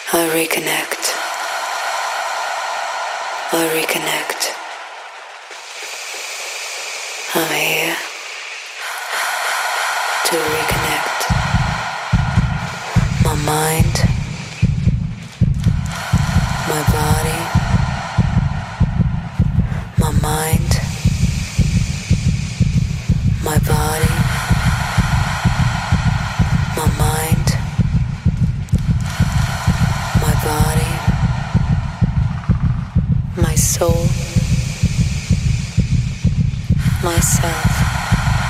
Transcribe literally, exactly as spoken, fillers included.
I reconnect. I reconnect. I'm here to reconnect. My mind, my body, my mind, my body, my mind, my body, my soul, myself.